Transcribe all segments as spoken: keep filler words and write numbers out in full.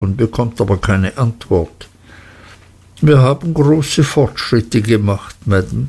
und bekommt aber keine Antwort. Wir haben große Fortschritte gemacht, Madame.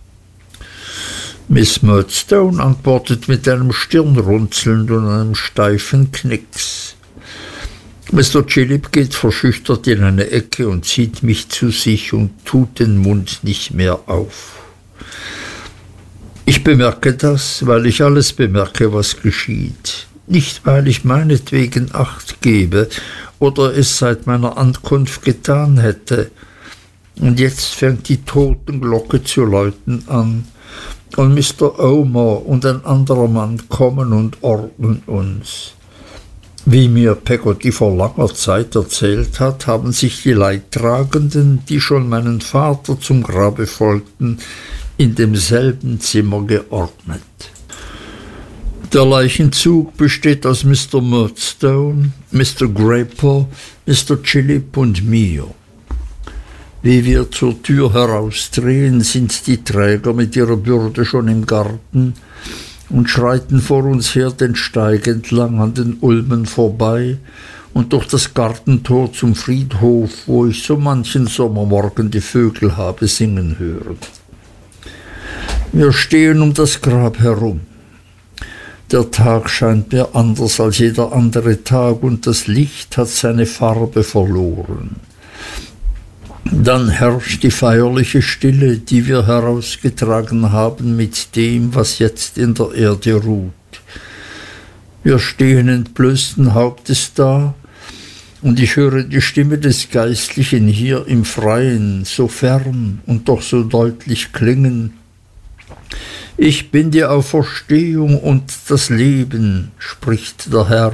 Miss Murdstone antwortet mit einem Stirnrunzeln und einem steifen Knicks. Mister Chillip geht verschüchtert in eine Ecke und zieht mich zu sich und tut den Mund nicht mehr auf. Ich bemerke das, weil ich alles bemerke, was geschieht. Nicht, weil ich meinetwegen Acht gebe oder es seit meiner Ankunft getan hätte. Und jetzt fängt die Totenglocke zu läuten an. Und Mister Omer und ein anderer Mann kommen und ordnen uns. Wie mir Peggotty vor langer Zeit erzählt hat, haben sich die Leidtragenden, die schon meinen Vater zum Grabe folgten, in demselben Zimmer geordnet. Der Leichenzug besteht aus Mister Murdstone, Mister Grayper, Mister Chillip und mir. Wie wir zur Tür herausdrehen, sind die Träger mit ihrer Bürde schon im Garten und schreiten vor uns her den Steig entlang an den Ulmen vorbei und durch das Gartentor zum Friedhof, wo ich so manchen Sommermorgen die Vögel habe singen hören. Wir stehen um das Grab herum. Der Tag scheint mir anders als jeder andere Tag und das Licht hat seine Farbe verloren. Dann herrscht die feierliche Stille, die wir herausgetragen haben mit dem, was jetzt in der Erde ruht. Wir stehen entblößten Hauptes da, und ich höre die Stimme des Geistlichen hier im Freien, so fern und doch so deutlich klingen. Ich bin die Auferstehung und das Leben, spricht der Herr.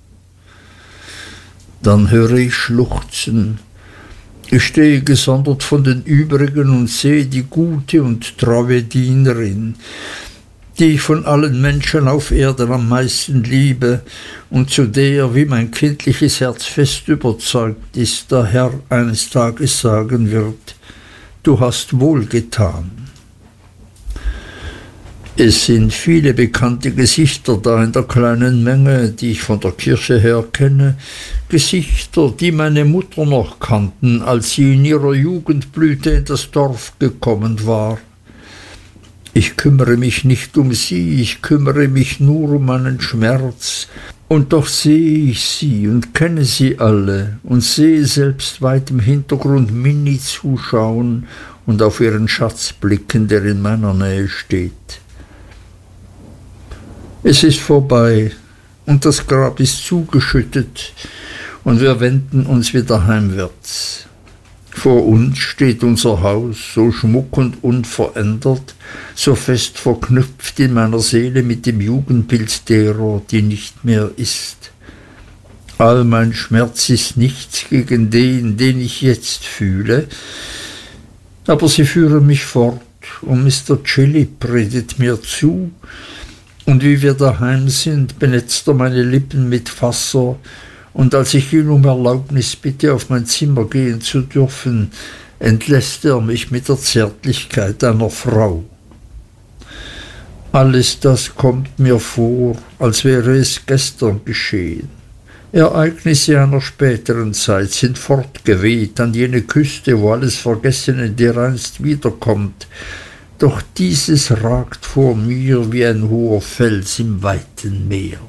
Dann höre ich schluchzen. Ich stehe gesondert von den übrigen und sehe die gute und treue Dienerin, die ich von allen Menschen auf Erden am meisten liebe und zu der, wie mein kindliches Herz fest überzeugt ist, der Herr eines Tages sagen wird: Du hast wohlgetan. Es sind viele bekannte Gesichter da in der kleinen Menge, die ich von der Kirche her kenne, Gesichter, die meine Mutter noch kannten, als sie in ihrer Jugendblüte in das Dorf gekommen war. Ich kümmere mich nicht um sie, ich kümmere mich nur um meinen Schmerz, und doch sehe ich sie und kenne sie alle und sehe selbst weit im Hintergrund Minnie zuschauen und auf ihren Schatz blicken, der in meiner Nähe steht. Es ist vorbei und das Grab ist zugeschüttet und wir wenden uns wieder heimwärts. Vor uns steht unser Haus, so schmuck und unverändert, so fest verknüpft in meiner Seele mit dem Jugendbild derer, die nicht mehr ist. All mein Schmerz ist nichts gegen den, den ich jetzt fühle, aber sie führen mich fort und Mister Chillip redet mir zu, und wie wir daheim sind, benetzt er meine Lippen mit Wasser, und als ich ihn um Erlaubnis bitte, auf mein Zimmer gehen zu dürfen, entlässt er mich mit der Zärtlichkeit einer Frau. Alles das kommt mir vor, als wäre es gestern geschehen. Ereignisse einer späteren Zeit sind fortgeweht an jene Küste, wo alles Vergessene dereinst wiederkommt. Doch dieses ragt vor mir wie ein hoher Fels im weiten Meer.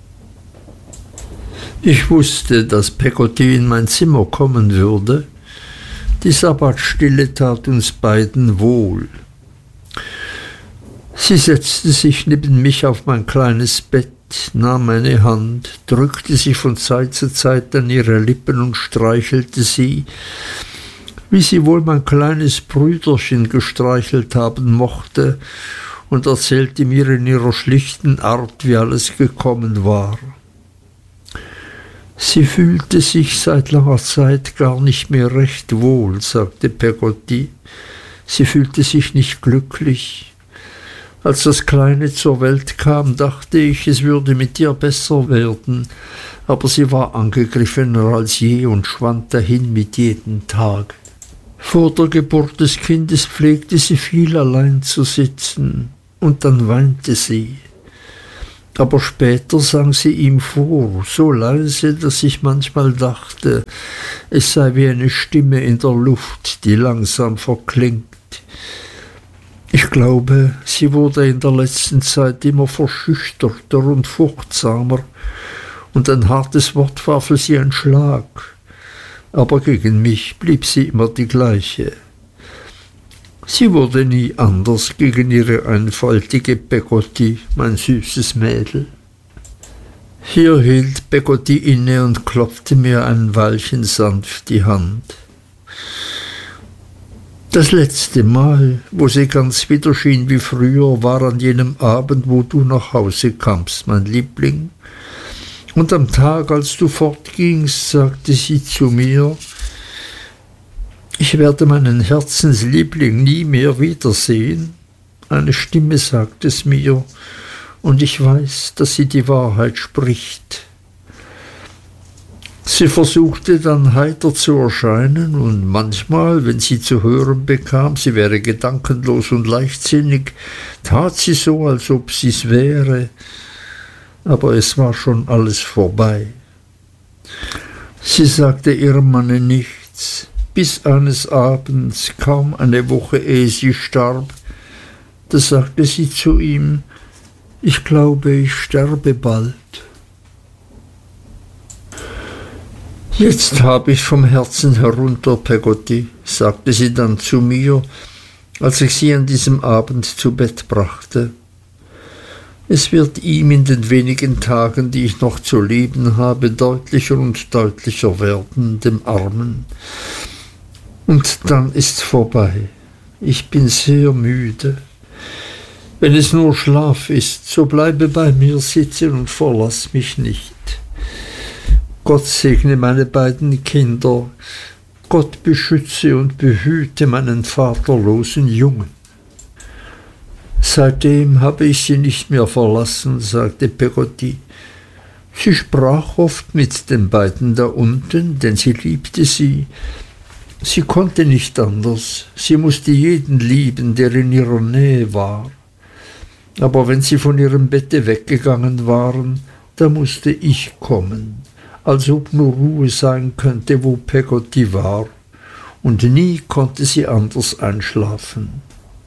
Ich wusste, dass Peggotty in mein Zimmer kommen würde. Die Sabbatstille tat uns beiden wohl. Sie setzte sich neben mich auf mein kleines Bett, nahm meine Hand, drückte sie von Zeit zu Zeit an ihre Lippen und streichelte sie, wie sie wohl mein kleines Brüderchen gestreichelt haben mochte, und erzählte mir in ihrer schlichten Art, wie alles gekommen war. Sie fühlte sich seit langer Zeit gar nicht mehr recht wohl, sagte Peggotty. Sie fühlte sich nicht glücklich. Als das Kleine zur Welt kam, dachte ich, es würde mit ihr besser werden, aber sie war angegriffener als je und schwand dahin mit jedem Tag. Vor der Geburt des Kindes pflegte sie viel allein zu sitzen, und dann weinte sie. Aber später sang sie ihm vor, so leise, dass ich manchmal dachte, es sei wie eine Stimme in der Luft, die langsam verklingt. Ich glaube, sie wurde in der letzten Zeit immer verschüchterter und furchtsamer, und ein hartes Wort war für sie ein Schlag. Aber gegen mich blieb sie immer die gleiche. Sie wurde nie anders gegen ihre einfältige Peggotty, mein süßes Mädel. Hier hielt Peggotty inne und klopfte mir ein Weilchen sanft die Hand. Das letzte Mal, wo sie ganz wieder schien wie früher, war an jenem Abend, wo du nach Hause kamst, mein Liebling. Und am Tag, als du fortgingst, sagte sie zu mir, ich werde meinen Herzensliebling nie mehr wiedersehen. Eine Stimme sagt es mir, und ich weiß, dass sie die Wahrheit spricht. Sie versuchte dann heiter zu erscheinen, und manchmal, wenn sie zu hören bekam, sie wäre gedankenlos und leichtsinnig, tat sie so, als ob sie's wäre, aber es war schon alles vorbei. Sie sagte ihrem Manne nichts, bis eines Abends, kaum eine Woche ehe sie starb, da sagte sie zu ihm, ich glaube, ich sterbe bald. Jetzt habe ich vom Herzen herunter, Peggotty, sagte sie dann zu mir, als ich sie an diesem Abend zu Bett brachte. Es wird ihm in den wenigen Tagen, die ich noch zu leben habe, deutlicher und deutlicher werden, dem Armen. Und dann ist's vorbei. Ich bin sehr müde. Wenn es nur Schlaf ist, so bleibe bei mir sitzen und verlass mich nicht. Gott segne meine beiden Kinder. Gott beschütze und behüte meinen vaterlosen Jungen. Seitdem habe ich sie nicht mehr verlassen, sagte Peggotty. Sie sprach oft mit den beiden da unten, denn sie liebte sie. Sie konnte nicht anders. Sie musste jeden lieben, der in ihrer Nähe war. Aber wenn sie von ihrem Bette weggegangen waren, da musste ich kommen, als ob nur Ruhe sein könnte, wo Peggotty war, und nie konnte sie anders einschlafen.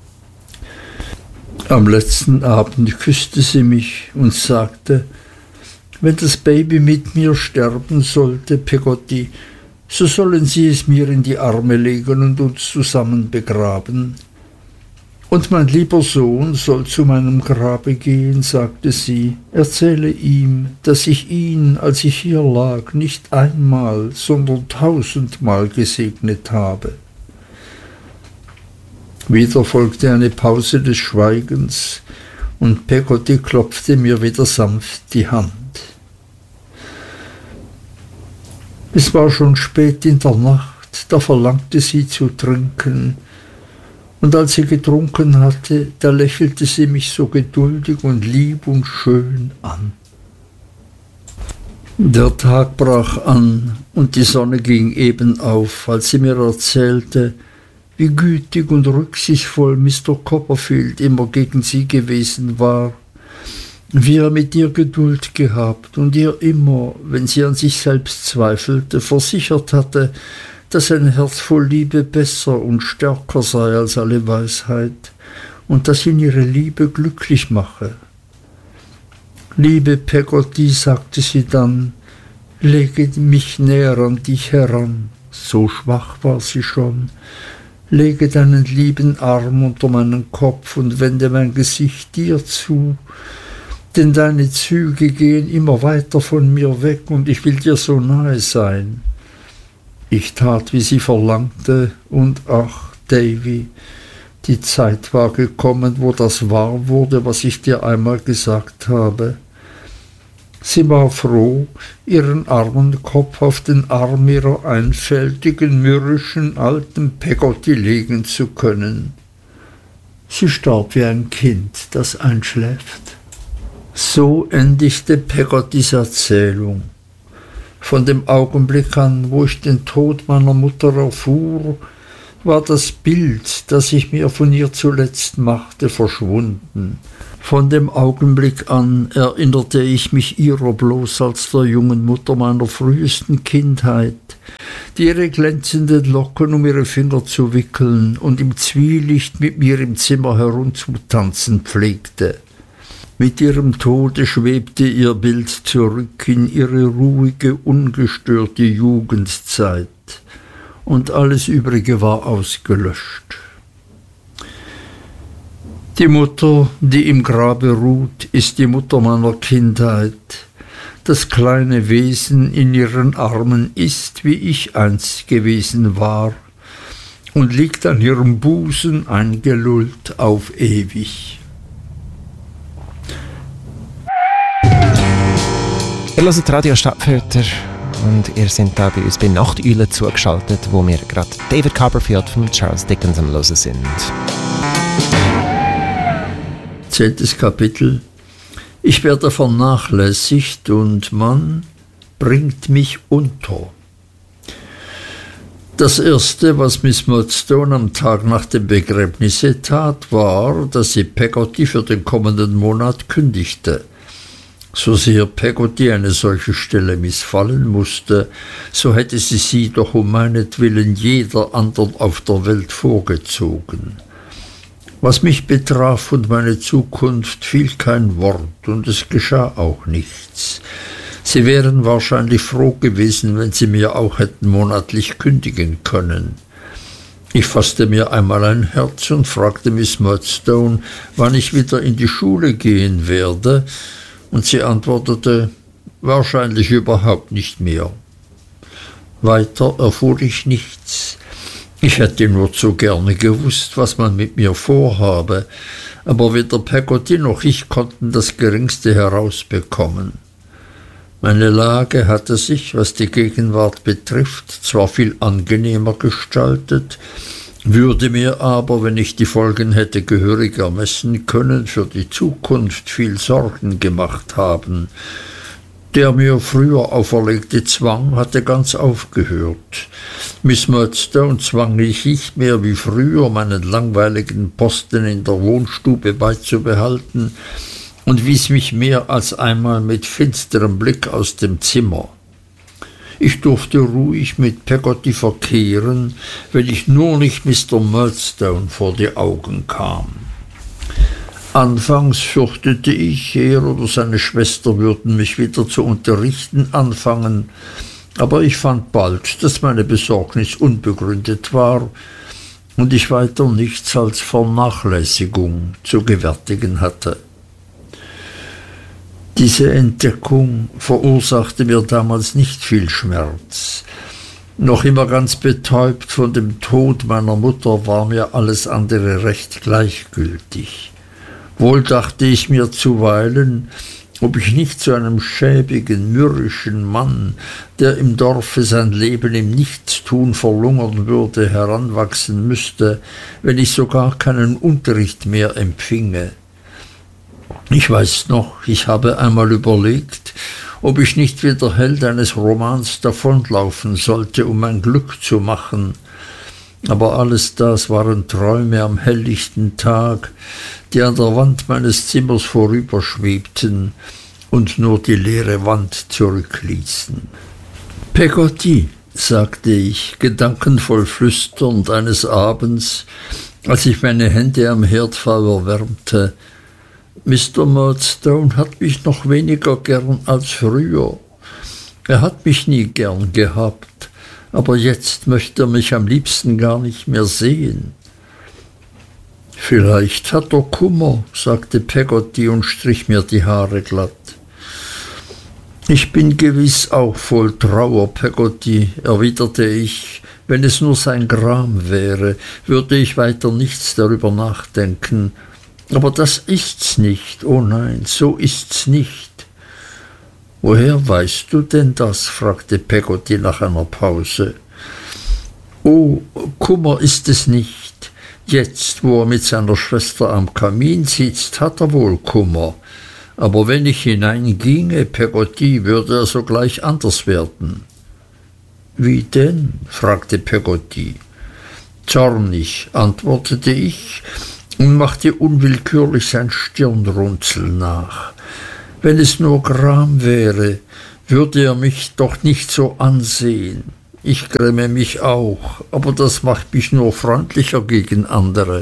Am letzten Abend küsste sie mich und sagte, wenn das Baby mit mir sterben sollte, Peggotty, so sollen Sie es mir in die Arme legen und uns zusammen begraben. Und mein lieber Sohn soll zu meinem Grabe gehen, sagte sie, erzähle ihm, dass ich ihn, als ich hier lag, nicht einmal, sondern tausendmal gesegnet habe. Wieder folgte eine Pause des Schweigens, und Peggotty klopfte mir wieder sanft die Hand. Es war schon spät in der Nacht, da verlangte sie zu trinken, und als sie getrunken hatte, da lächelte sie mich so geduldig und lieb und schön an. Der Tag brach an, und die Sonne ging eben auf, als sie mir erzählte, wie gütig und rücksichtsvoll Mister Copperfield immer gegen sie gewesen war, wie er mit ihr Geduld gehabt und ihr immer, wenn sie an sich selbst zweifelte, versichert hatte, dass ein Herz voll Liebe besser und stärker sei als alle Weisheit und dass ihn ihre Liebe glücklich mache. Liebe Peggotty, sagte sie dann, lege mich näher an dich heran, so schwach war sie schon, lege deinen lieben Arm unter meinen Kopf und wende mein Gesicht dir zu, denn deine Züge gehen immer weiter von mir weg und ich will dir so nahe sein. Ich tat, wie sie verlangte, und ach, Davy, die Zeit war gekommen, wo das wahr wurde, was ich dir einmal gesagt habe. Sie war froh, ihren armen Kopf auf den Arm ihrer einfältigen, mürrischen alten Peggotty legen zu können. Sie starb wie ein Kind, das einschläft. So endigte Peggottys Erzählung. Von dem Augenblick an, wo ich den Tod meiner Mutter erfuhr, war das Bild, das ich mir von ihr zuletzt machte, verschwunden. Von dem Augenblick an erinnerte ich mich ihrer bloß als der jungen Mutter meiner frühesten Kindheit, die ihre glänzenden Locken um ihre Finger zu wickeln und im Zwielicht mit mir im Zimmer herumzutanzen pflegte. Mit ihrem Tode schwebte ihr Bild zurück in ihre ruhige, ungestörte Jugendzeit, und alles Übrige war ausgelöscht. Die Mutter, die im Grabe ruht, ist die Mutter meiner Kindheit. Das kleine Wesen in ihren Armen ist, wie ich einst gewesen war, und liegt an ihrem Busen eingelullt auf ewig. Ihr hört Radio Stadtfilter und ihr seid da bei uns bei Nachteule zugeschaltet, wo wir gerade David Copperfield von Charles Dickens am Hören sind. Zehntes Kapitel. Ich werde vernachlässigt und man bringt mich unter. Das Erste, was Miss Murdstone am Tag nach dem Begräbnisse tat, war, dass sie Peggotty für den kommenden Monat kündigte. So sehr Peggotty eine solche Stelle missfallen musste, so hätte sie sie doch um meinetwillen jeder andern auf der Welt vorgezogen. Was mich betraf und meine Zukunft, fiel kein Wort, und es geschah auch nichts. Sie wären wahrscheinlich froh gewesen, wenn sie mir auch hätten monatlich kündigen können. Ich fasste mir einmal ein Herz und fragte Miss Murdstone, wann ich wieder in die Schule gehen werde, und sie antwortete, wahrscheinlich überhaupt nicht mehr. Weiter erfuhr ich nichts. Ich hätte nur zu gerne gewusst, was man mit mir vorhabe, aber weder Peggotty noch ich konnten das Geringste herausbekommen. Meine Lage hatte sich, was die Gegenwart betrifft, zwar viel angenehmer gestaltet, würde mir aber, wenn ich die Folgen hätte gehörig ermessen können, für die Zukunft viel Sorgen gemacht haben. Der mir früher auferlegte Zwang hatte ganz aufgehört. Miss Murdstone zwang mich nicht mehr wie früher, meinen langweiligen Posten in der Wohnstube beizubehalten, und wies mich mehr als einmal mit finsterem Blick aus dem Zimmer. Ich durfte ruhig mit Peggotty verkehren, wenn ich nur nicht Mister Murdstone vor die Augen kam. Anfangs fürchtete ich, er oder seine Schwester würden mich wieder zu unterrichten anfangen, aber ich fand bald, dass meine Besorgnis unbegründet war und ich weiter nichts als Vernachlässigung zu gewärtigen hatte. Diese Entdeckung verursachte mir damals nicht viel Schmerz. Noch immer ganz betäubt von dem Tod meiner Mutter war mir alles andere recht gleichgültig. Wohl dachte ich mir zuweilen, ob ich nicht zu einem schäbigen, mürrischen Mann, der im Dorfe sein Leben im Nichtstun verlungern würde, heranwachsen müsste, wenn ich sogar keinen Unterricht mehr empfinge. Ich weiß noch, ich habe einmal überlegt, ob ich nicht wie der Held eines Romans davonlaufen sollte, um mein Glück zu machen. Aber alles das waren Träume am helllichten Tag, die an der Wand meines Zimmers vorüberschwebten und nur die leere Wand zurückließen. Peggotty, sagte ich, gedankenvoll flüsternd eines Abends, als ich meine Hände am Herdfeuer wärmte, Mister Murdstone hat mich noch weniger gern als früher. Er hat mich nie gern gehabt, aber jetzt möchte er mich am liebsten gar nicht mehr sehen. Vielleicht hat er Kummer, sagte Peggotty und strich mir die Haare glatt. Ich bin gewiß auch voll Trauer, Peggotty, erwiderte ich. Wenn es nur sein Gram wäre, würde ich weiter nichts darüber nachdenken. Aber das ist's nicht, oh nein, so ist's nicht. Woher weißt du denn das? Fragte Peggotty nach einer Pause. Oh, Kummer ist es nicht. Jetzt, wo er mit seiner Schwester am Kamin sitzt, hat er wohl Kummer. Aber wenn ich hineinginge, Peggotty, würde er sogleich anders werden. Wie denn? fragte Peggotty. Zornig, antwortete ich und machte unwillkürlich sein Stirnrunzeln nach. Wenn es nur Gram wäre, würde er mich doch nicht so ansehen. Ich gräme mich auch, aber das macht mich nur freundlicher gegen andere.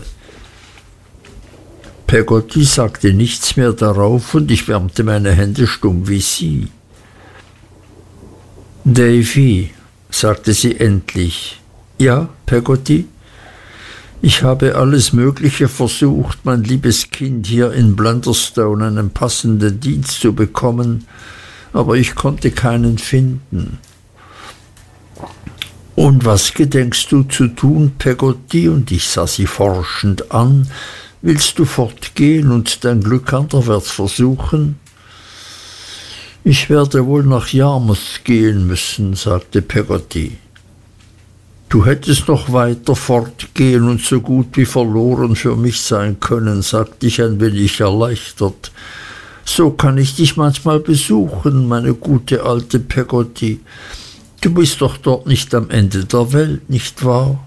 Peggotty sagte nichts mehr darauf, und ich wärmte meine Hände stumm wie sie. »Davy«, sagte sie endlich. »Ja, Peggotty? Ich habe alles Mögliche versucht, mein liebes Kind, hier in Blunderstone einen passenden Dienst zu bekommen, aber ich konnte keinen finden.« »Und was gedenkst du zu tun, Peggotty?« Und ich sah sie forschend an. »Willst du fortgehen und dein Glück anderwärts versuchen?« »Ich werde wohl nach Yarmouth gehen müssen«, sagte Peggotty. »Du hättest noch weiter fortgehen und so gut wie verloren für mich sein können«, sagte ich ein wenig erleichtert. »So kann ich dich manchmal besuchen, meine gute alte Peggotty. Du bist doch dort nicht am Ende der Welt, nicht wahr?«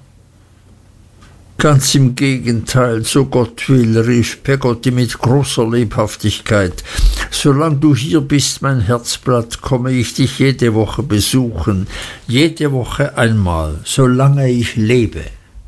»Ganz im Gegenteil, so Gott will«, rief Peggotty mit großer Lebhaftigkeit. »Solange du hier bist, mein Herzblatt, komme ich dich jede Woche besuchen, jede Woche einmal, solange ich lebe.«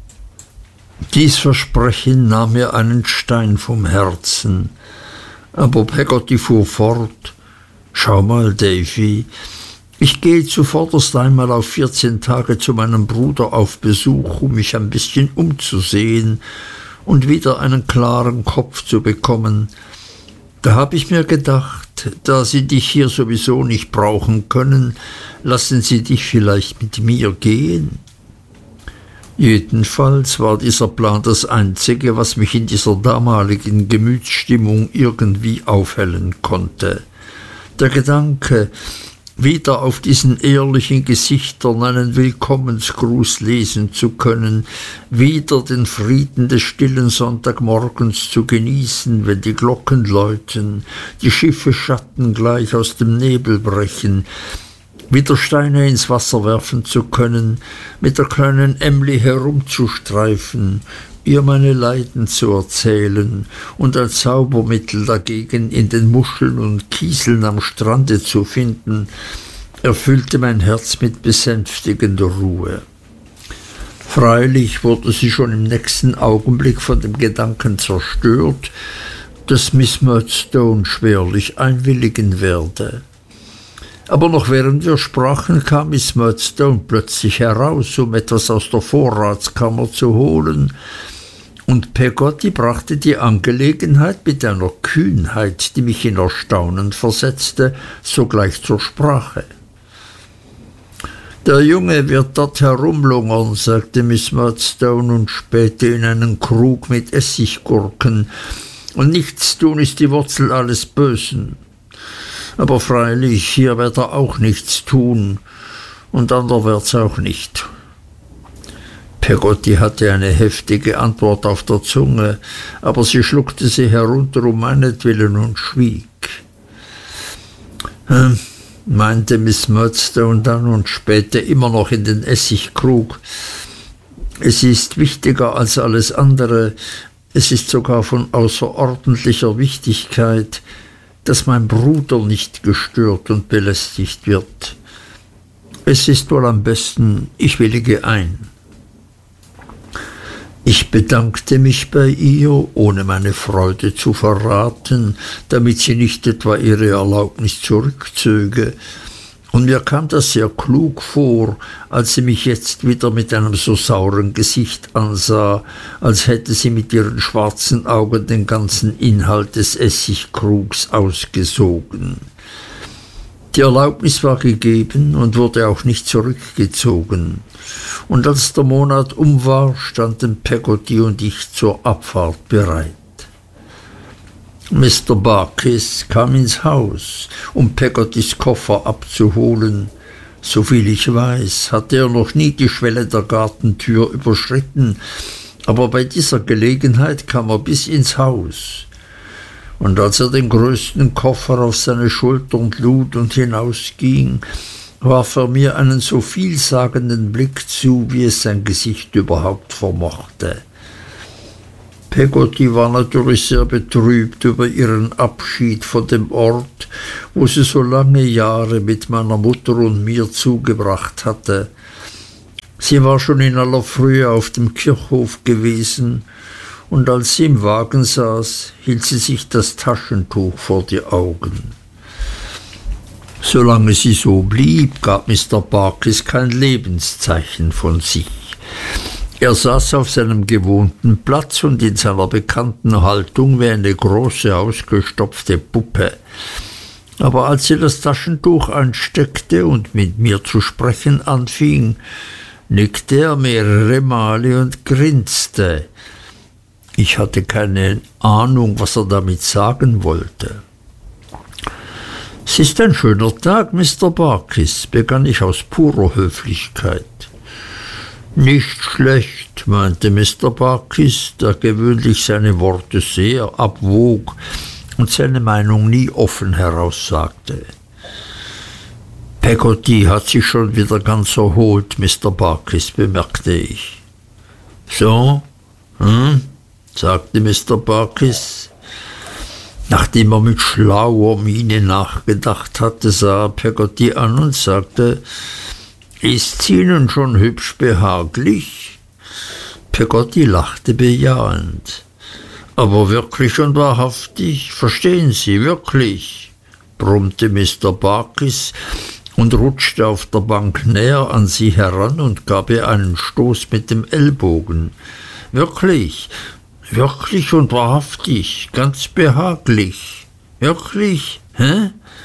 Dies Versprechen nahm mir einen Stein vom Herzen. Aber Peggotty fuhr fort: »Schau mal, Davy, ich gehe zuvorderst einmal auf vierzehn Tage zu meinem Bruder auf Besuch, um mich ein bisschen umzusehen und wieder einen klaren Kopf zu bekommen. Da habe ich mir gedacht, da sie dich hier sowieso nicht brauchen können, lassen sie dich vielleicht mit mir gehen.« Jedenfalls war dieser Plan das Einzige, was mich in dieser damaligen Gemütsstimmung irgendwie aufhellen konnte. Der Gedanke, wieder auf diesen ehrlichen Gesichtern einen Willkommensgruß lesen zu können, wieder den Frieden des stillen Sonntagmorgens zu genießen, wenn die Glocken läuten, die Schiffe schattengleich aus dem Nebel brechen, wieder Steine ins Wasser werfen zu können, mit der kleinen Emly herumzustreifen, ihr meine Leiden zu erzählen und ein Zaubermittel dagegen in den Muscheln und Kieseln am Strande zu finden, erfüllte mein Herz mit besänftigender Ruhe. Freilich wurde sie schon im nächsten Augenblick von dem Gedanken zerstört, dass Miss Murdstone schwerlich einwilligen werde. Aber noch während wir sprachen, kam Miss Murdstone plötzlich heraus, um etwas aus der Vorratskammer zu holen, und Peggotty brachte die Angelegenheit mit einer Kühnheit, die mich in Erstaunen versetzte, sogleich zur Sprache. »Der Junge wird dort herumlungern«, sagte Miss Murdstone und spähte in einen Krug mit Essiggurken, »und nichts tun ist die Wurzel alles Bösen. Aber freilich, hier wird er auch nichts tun, und anderwärts auch nicht.« Peggotty hatte eine heftige Antwort auf der Zunge, aber sie schluckte sie herunter um meinetwillen und schwieg. Hm, meinte Miss Murdstone dann und spähte immer noch in den Essigkrug. »Es ist wichtiger als alles andere, es ist sogar von außerordentlicher Wichtigkeit, dass mein Bruder nicht gestört und belästigt wird. Es ist wohl am besten, ich willige ein.« Ich bedankte mich bei ihr, ohne meine Freude zu verraten, damit sie nicht etwa ihre Erlaubnis zurückzöge, und mir kam das sehr klug vor, als sie mich jetzt wieder mit einem so sauren Gesicht ansah, als hätte sie mit ihren schwarzen Augen den ganzen Inhalt des Essigkrugs ausgesogen. Die Erlaubnis war gegeben und wurde auch nicht zurückgezogen, und als der Monat um war, standen Peggotty und ich zur Abfahrt bereit. Mister Barkis kam ins Haus, um Peggottys Koffer abzuholen. Soviel ich weiß, hatte er noch nie die Schwelle der Gartentür überschritten, aber bei dieser Gelegenheit kam er bis ins Haus. Und als er den größten Koffer auf seine Schultern lud und hinausging, warf er mir einen so vielsagenden Blick zu, wie es sein Gesicht überhaupt vermochte. Peggotty war natürlich sehr betrübt über ihren Abschied von dem Ort, wo sie so lange Jahre mit meiner Mutter und mir zugebracht hatte. Sie war schon in aller Frühe auf dem Kirchhof gewesen, und als sie im Wagen saß, hielt sie sich das Taschentuch vor die Augen. Solange sie so blieb, gab Mister Barkis kein Lebenszeichen von sich. Er saß auf seinem gewohnten Platz und in seiner bekannten Haltung wie eine große ausgestopfte Puppe. Aber als sie das Taschentuch einsteckte und mit mir zu sprechen anfing, nickte er mehrere Male und grinste. Ich hatte keine Ahnung, was er damit sagen wollte. »Es ist ein schöner Tag, Mister Barkis«, begann ich aus purer Höflichkeit. »Nicht schlecht«, meinte Mister Barkis, der gewöhnlich seine Worte sehr abwog und seine Meinung nie offen heraussagte. »Peggotty hat sich schon wieder ganz erholt, Mister Barkis«, bemerkte ich. »So, hm?«, sagte Mister Barkis. Nachdem er mit schlauer Miene nachgedacht hatte, sah er Peggotty an und sagte: »Ist's Ihnen schon hübsch behaglich?« Peggotty lachte bejahend. »Aber wirklich und wahrhaftig, verstehen Sie, wirklich?« brummte Mister Barkis und rutschte auf der Bank näher an sie heran und gab ihr einen Stoß mit dem Ellbogen. »Wirklich, wirklich und wahrhaftig, ganz behaglich. Wirklich, hä?«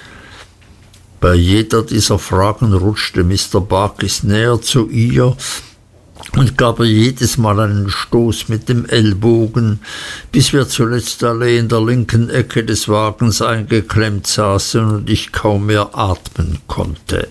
Bei jeder dieser Fragen rutschte Mister Barkis näher zu ihr und gab ihr jedes Mal einen Stoß mit dem Ellbogen, bis wir zuletzt alle in der linken Ecke des Wagens eingeklemmt saßen und ich kaum mehr atmen konnte.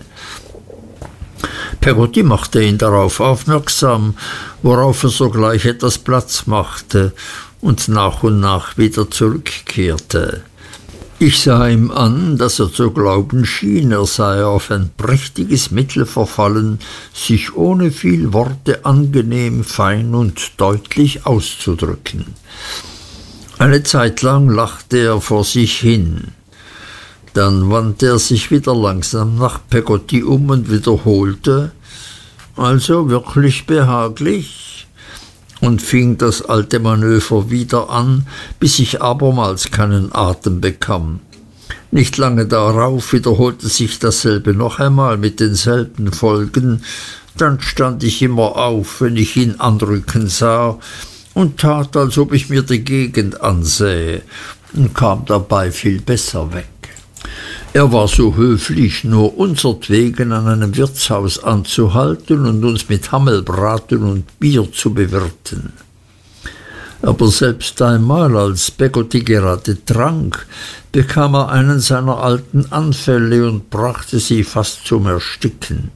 Peggotty machte ihn darauf aufmerksam, worauf er sogleich etwas Platz machte und nach und nach wieder zurückkehrte. Ich sah ihm an, dass er zu glauben schien, er sei auf ein prächtiges Mittel verfallen, sich ohne viel Worte angenehm, fein und deutlich auszudrücken. Eine Zeit lang lachte er vor sich hin. Dann wandte er sich wieder langsam nach Peggotty um und wiederholte: »Also wirklich behaglich?« und fing das alte Manöver wieder an, bis ich abermals keinen Atem bekam. Nicht lange darauf wiederholte sich dasselbe noch einmal mit denselben Folgen. Dann stand ich immer auf, wenn ich ihn anrücken sah, und tat, als ob ich mir die Gegend ansähe, und kam dabei viel besser weg. Er war so höflich, nur unsertwegen an einem Wirtshaus anzuhalten und uns mit Hammelbraten und Bier zu bewirten. Aber selbst einmal, als Peggotty gerade trank, bekam er einen seiner alten Anfälle und brachte sie fast zum Ersticken.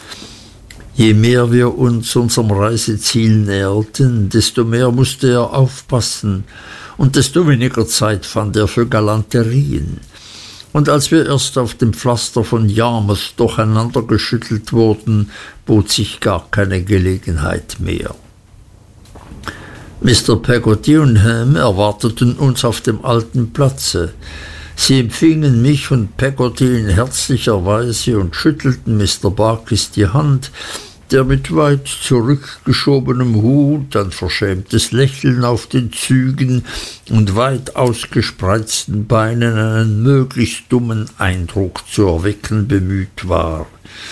Je mehr wir uns unserem Reiseziel näherten, desto mehr musste er aufpassen und desto weniger Zeit fand er für Galanterien. Und als wir erst auf dem Pflaster von Yarmouth durcheinandergeschüttelt wurden, bot sich gar keine Gelegenheit mehr. Mister Peggotty und Ham erwarteten uns auf dem alten Platze. Sie empfingen mich und Peggotty in herzlicher Weise und schüttelten Mister Barkis die Hand, der mit weit zurückgeschobenem Hut, ein verschämtes Lächeln auf den Zügen und weit ausgespreizten Beinen einen möglichst dummen Eindruck zu erwecken bemüht war.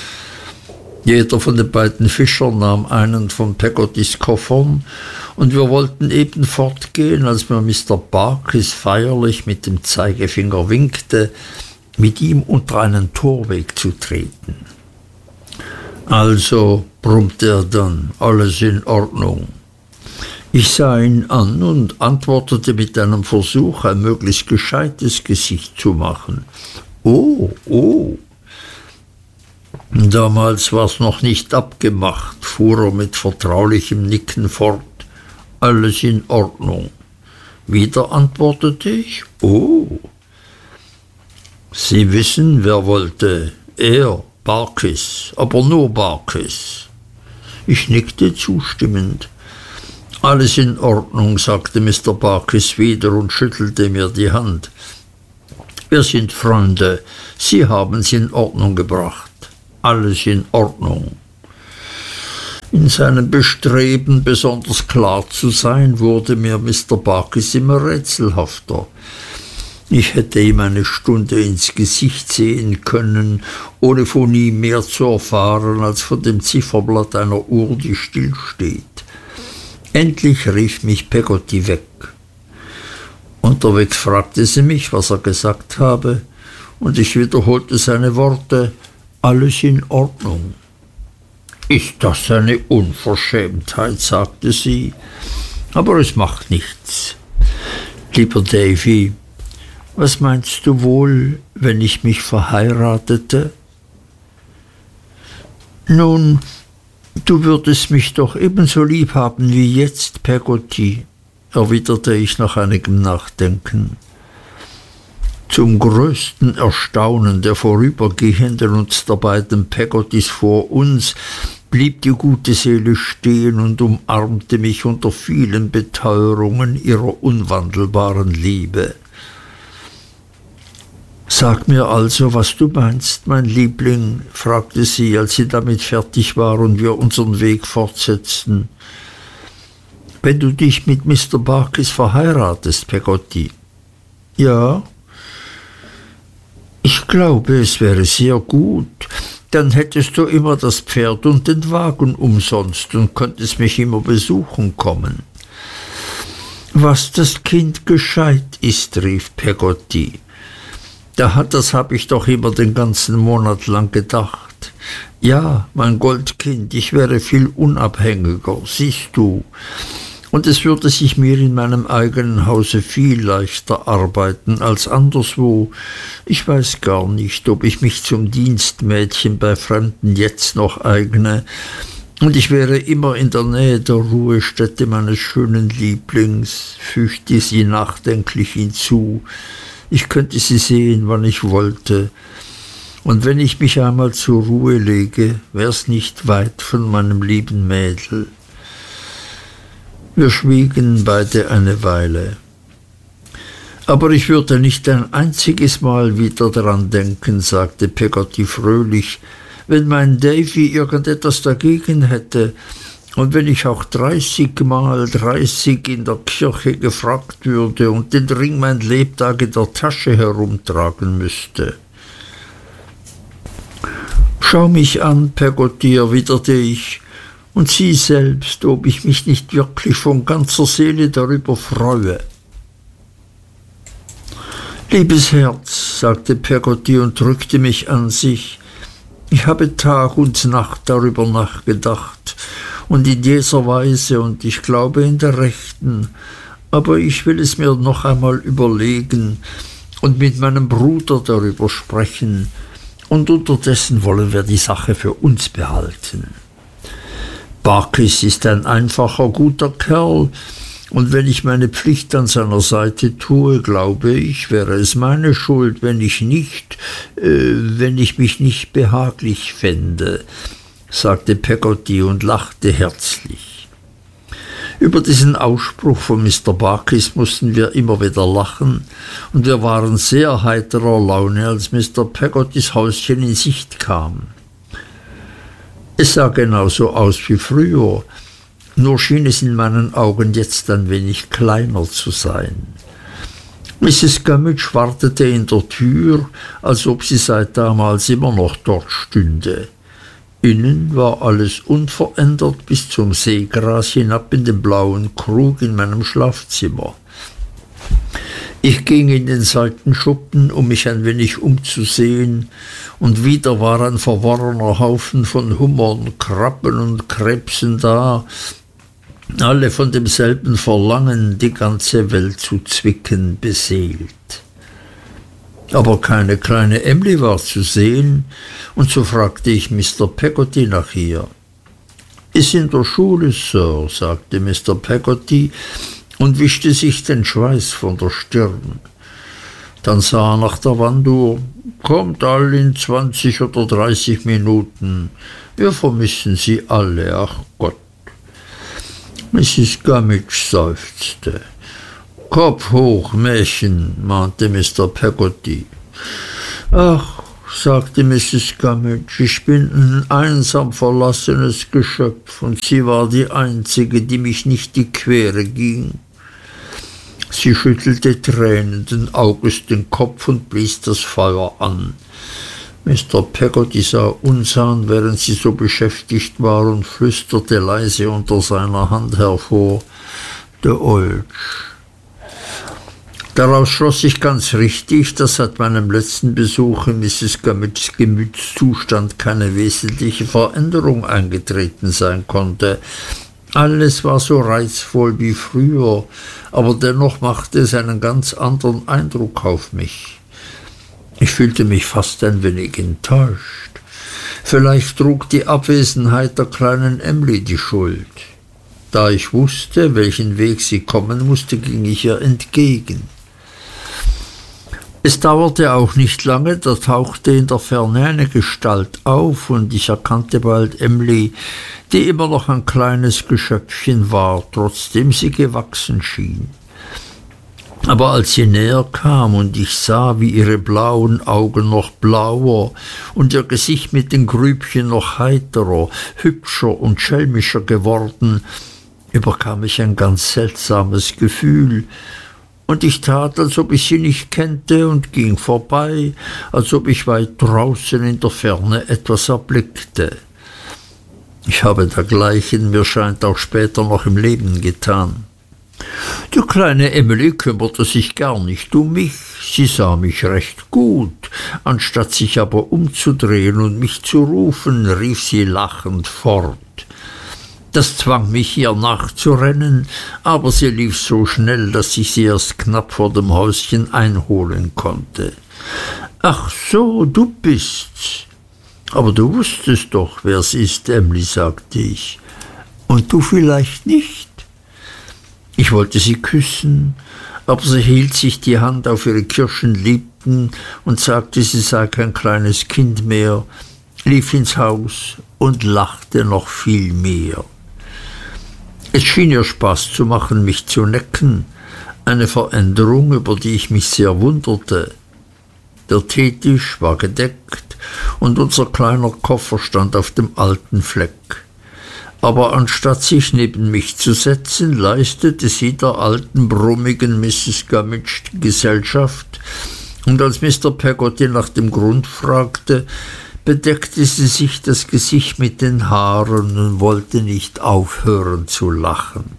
Jeder von den beiden Fischern nahm einen von Peggottys Koffern, und wir wollten eben fortgehen, als mir Mister Barkis feierlich mit dem Zeigefinger winkte, mit ihm unter einen Torweg zu treten. »Also«, brummte er dann, »alles in Ordnung.« Ich sah ihn an und antwortete mit einem Versuch, ein möglichst gescheites Gesicht zu machen. »Oh, oh!« »Damals war's noch nicht abgemacht«, fuhr er mit vertraulichem Nicken fort. »Alles in Ordnung.« Wieder antwortete ich, »Oh!« »Sie wissen, wer wollte?« »Er«, Barkis, aber nur Barkis. Ich nickte zustimmend. Alles in Ordnung, sagte Mister Barkis wieder und schüttelte mir die Hand. Wir sind Freunde. Sie haben's in Ordnung gebracht. Alles in Ordnung. In seinem Bestreben, besonders klar zu sein, wurde mir Mister Barkis immer rätselhafter. Ich hätte ihm eine Stunde ins Gesicht sehen können, ohne von ihm mehr zu erfahren als von dem Zifferblatt einer Uhr, die stillsteht. Endlich rief mich Peggotty weg. Unterwegs fragte sie mich, was er gesagt habe, und ich wiederholte seine Worte: Alles in Ordnung. Ist das eine Unverschämtheit, sagte sie, aber es macht nichts. Lieber Davy, was meinst du wohl, wenn ich mich verheiratete? Nun, du würdest mich doch ebenso lieb haben wie jetzt, Peggotty, erwiderte ich nach einigem Nachdenken. Zum größten Erstaunen der Vorübergehenden und der beiden Peggottys vor uns blieb die gute Seele stehen und umarmte mich unter vielen Beteuerungen ihrer unwandelbaren Liebe. »Sag mir also, was du meinst, mein Liebling«, fragte sie, als sie damit fertig war und wir unseren Weg fortsetzten. »Wenn du dich mit Mister Barkis verheiratest, Peggotty?« »Ja.« »Ich glaube, es wäre sehr gut. Dann hättest du immer das Pferd und den Wagen umsonst und könntest mich immer besuchen kommen.« »Was das Kind gescheit ist«, rief Peggotty. Da hat, das habe ich doch immer den ganzen Monat lang gedacht. Ja, mein Goldkind, ich wäre viel unabhängiger, siehst du. Und es würde sich mir in meinem eigenen Hause viel leichter arbeiten als anderswo. Ich weiß gar nicht, ob ich mich zum Dienstmädchen bei Fremden jetzt noch eigne. Und ich wäre immer in der Nähe der Ruhestätte meines schönen Lieblings, fügte sie nachdenklich hinzu. Ich könnte sie sehen, wann ich wollte. Und wenn ich mich einmal zur Ruhe lege, wär's nicht weit von meinem lieben Mädel. Wir schwiegen beide eine Weile. »Aber ich würde nicht ein einziges Mal wieder daran denken«, sagte Peggotty fröhlich, »wenn mein Davy irgendetwas dagegen hätte und wenn ich auch dreißig Mal dreißig in der Kirche gefragt würde und den Ring mein Lebtag in der Tasche herumtragen müsste.« »Schau mich an, Peggotty«, erwiderte ich, »und sieh selbst, ob ich mich nicht wirklich von ganzer Seele darüber freue.« »Liebes Herz«, sagte Peggotty und drückte mich an sich, »ich habe Tag und Nacht darüber nachgedacht und in dieser Weise und ich glaube in der rechten, aber ich will es mir noch einmal überlegen und mit meinem Bruder darüber sprechen und unterdessen wollen wir die Sache für uns behalten. Barkis ist ein einfacher, guter Kerl, und wenn ich meine Pflicht an seiner Seite tue, glaube ich, wäre es meine Schuld, wenn ich nicht, äh, wenn ich mich nicht behaglich fände«, sagte Peggotty und lachte herzlich. Über diesen Ausspruch von Mister Barkis mussten wir immer wieder lachen, und wir waren sehr heiterer Laune, als Mister Peggottys Häuschen in Sicht kam. Es sah genauso aus wie früher, nur schien es in meinen Augen jetzt ein wenig kleiner zu sein. Misses Gummidge wartete in der Tür, als ob sie seit damals immer noch dort stünde. Innen war alles unverändert bis zum Seegras hinab in den blauen Krug in meinem Schlafzimmer. Ich ging in den Seitenschuppen, um mich ein wenig umzusehen, und wieder war ein verworrener Haufen von Hummern, Krabben und Krebsen da, alle von demselben Verlangen, die ganze Welt zu zwicken, beseelt. Aber keine kleine Emly war zu sehen, und so fragte ich Mister Peggotty nach ihr. »Ist in der Schule, Sir«, sagte Mister Peggotty und wischte sich den Schweiß von der Stirn. Dann sah er nach der Wanduhr. Kommt all in zwanzig oder dreißig Minuten. Wir vermissen Sie alle, ach Gott. Missis Gummidge seufzte. Kopf hoch, Mädchen, mahnte Mister Peggotty. Ach, sagte Missis Gummidge, ich bin ein einsam verlassenes Geschöpf, und sie war die einzige, die mich nicht die Quere ging. Sie schüttelte tränenden Auges den Kopf und blies das Feuer an. Mister Peggotty sah uns an, während sie so beschäftigt war, und flüsterte leise unter seiner Hand hervor: »De Olsch.« Daraus schloss ich ganz richtig, dass seit meinem letzten Besuch in Missis Gummidges Gemütszustand keine wesentliche Veränderung eingetreten sein konnte. Alles war so reizvoll wie früher, aber dennoch machte es einen ganz anderen Eindruck auf mich. Ich fühlte mich fast ein wenig enttäuscht. Vielleicht trug die Abwesenheit der kleinen Emly die Schuld. Da ich wusste, welchen Weg sie kommen musste, ging ich ihr entgegen. Es dauerte auch nicht lange, da tauchte in der Ferne eine Gestalt auf, und ich erkannte bald Emly, die immer noch ein kleines Geschöpfchen war, trotzdem sie gewachsen schien. Aber als sie näher kam und ich sah, wie ihre blauen Augen noch blauer und ihr Gesicht mit den Grübchen noch heiterer, hübscher und schelmischer geworden, überkam ich ein ganz seltsames Gefühl, und ich tat, als ob ich sie nicht kannte, und ging vorbei, als ob ich weit draußen in der Ferne etwas erblickte. Ich habe dergleichen, mir scheint, auch später noch im Leben getan. Die kleine Emly kümmerte sich gar nicht um mich, sie sah mich recht gut, anstatt sich aber umzudrehen und mich zu rufen, rief sie lachend fort. Das zwang mich, ihr nachzurennen, aber sie lief so schnell, dass ich sie erst knapp vor dem Häuschen einholen konnte. »Ach so, du bist's. Aber du wusstest doch, wer's ist, Emly«, sagte ich. »Und du vielleicht nicht?« Ich wollte sie küssen, aber sie hielt sich die Hand auf ihre Kirschenlippen und sagte, sie sei kein kleines Kind mehr, lief ins Haus und lachte noch viel mehr. Es schien ihr Spaß zu machen, mich zu necken, eine Veränderung, über die ich mich sehr wunderte. Der Teetisch war gedeckt und unser kleiner Koffer stand auf dem alten Fleck. Aber anstatt sich neben mich zu setzen, leistete sie der alten, brummigen Missis Gummidge Gesellschaft, und als Mister Peggotty nach dem Grund fragte, bedeckte sie sich das Gesicht mit den Haaren und wollte nicht aufhören zu lachen.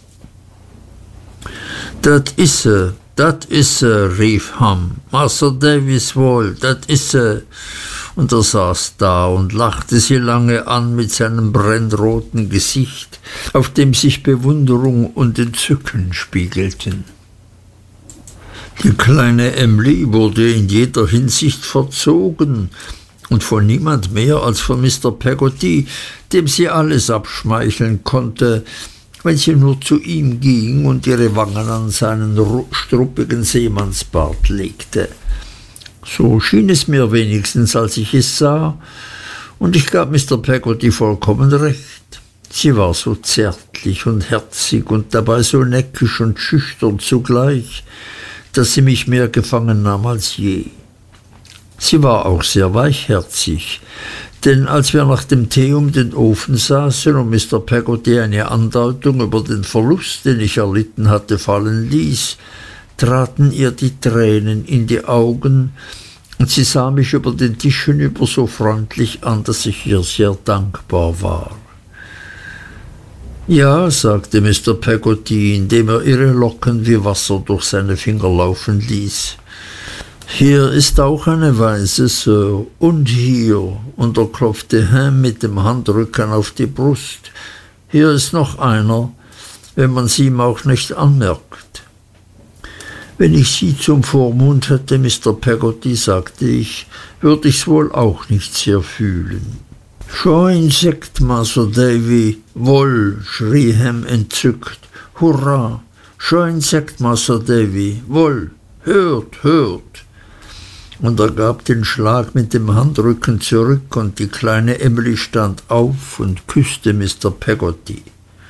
»Dat is se, dat is se«, rief Ham, »Masr Davis wohl, dat is se.« Und er saß da und lachte sie lange an mit seinem brennroten Gesicht, auf dem sich Bewunderung und Entzücken spiegelten. Die kleine Emly wurde in jeder Hinsicht verzogen, und von niemand mehr als von Mister Peggotty, dem sie alles abschmeicheln konnte, wenn sie nur zu ihm ging und ihre Wangen an seinen struppigen Seemannsbart legte. So schien es mir wenigstens, als ich es sah, und ich gab Mister Peggotty vollkommen recht. Sie war so zärtlich und herzig und dabei so neckisch und schüchtern zugleich, dass sie mich mehr gefangen nahm als je. Sie war auch sehr weichherzig, denn als wir nach dem Tee um den Ofen saßen und Mister Peggotty eine Andeutung über den Verlust, den ich erlitten hatte, fallen ließ, traten ihr die Tränen in die Augen, und sie sah mich über den Tisch hinüber so freundlich an, dass ich ihr sehr dankbar war. »Ja«, sagte Mister Peggotty, indem er ihre Locken wie Wasser durch seine Finger laufen ließ, »hier ist auch eine Waise, Sir, und hier«, und er klopfte Ham mit dem Handrücken auf die Brust, »hier ist noch einer, wenn man's ihm auch nicht anmerkt.« »Wenn ich Sie zum Vormund hätte, Mister Peggotty«, sagte ich, »würde ich's wohl auch nicht sehr fühlen.« »Schon ein Sekt, Masr Davy, wohl«, schrie Ham entzückt, »Hurra! Schon ein Sekt, Masr Davy, wohl, hört, hört!« und er gab den Schlag mit dem Handrücken zurück, und die kleine Emily stand auf und küsste Mister Peggotty.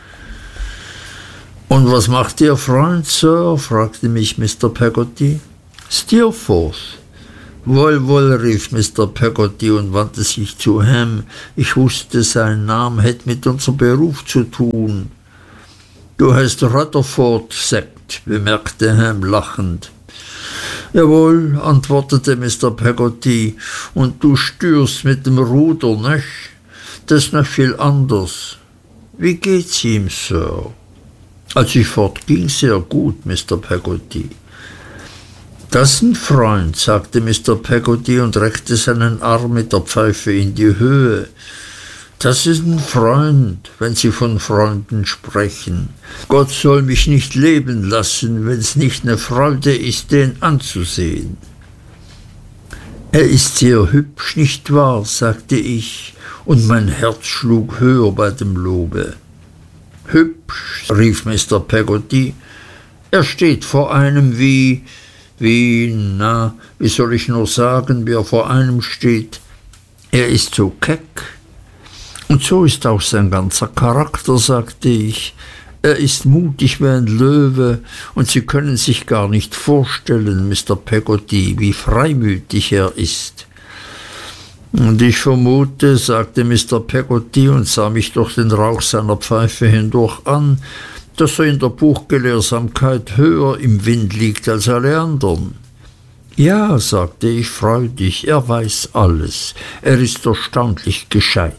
»Und was macht Ihr Freund, Sir?« fragte mich Mister Peggotty. »Steerforth.« »Wohl, wohl«, rief Mister Peggotty und wandte sich zu Ham. »Ich wusste, sein Name hätte mit unserem Beruf zu tun.« »Du heißt Rutherford, sagt«, bemerkte Ham lachend. »Jawohl«, antwortete Mister Peggotty, »und du stürst mit dem Ruder, nicht? Das ist noch viel anders. Wie geht's ihm, Sir?« »Als ich fortging, sehr gut, Mister Peggotty.« »Das ist ein Freund«, sagte Mister Peggotty und reckte seinen Arm mit der Pfeife in die Höhe. »Das ist ein Freund, wenn Sie von Freunden sprechen. Gott soll mich nicht leben lassen, wenn es nicht eine Freude ist, den anzusehen.« »Er ist sehr hübsch, nicht wahr?«, sagte ich, und mein Herz schlug höher bei dem Lobe. »Hübsch«, rief Mister Peggotty, »er steht vor einem wie, wie, na, wie soll ich nur sagen, wie er vor einem steht. Er ist so keck. Und so ist auch sein ganzer Charakter«, sagte ich. »Er ist mutig wie ein Löwe, und Sie können sich gar nicht vorstellen, Mister Peggotty, wie freimütig er ist.« »Und ich vermute«, sagte Mister Peggotty und sah mich durch den Rauch seiner Pfeife hindurch an, »dass er in der Buchgelehrsamkeit höher im Wind liegt als alle anderen.« »Ja«, sagte ich freudig, »er weiß alles. Er ist erstaunlich gescheit.«